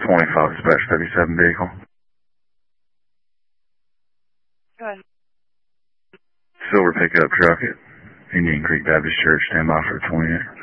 25 dispatch 37 vehicle. Go ahead. Silver pickup truck at Indian Creek Baptist Church, stand by for 20.